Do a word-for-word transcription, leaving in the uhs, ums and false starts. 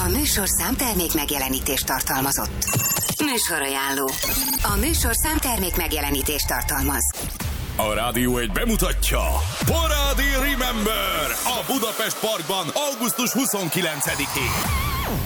műsorszám termék megjelenítést tartalmazott. Műsorajánló. A műsorszám termék megjelenítést tartalmaz. A Rádió egy bemutatja Parádi Remember a Budapest Parkban augusztus huszonkilencedikén.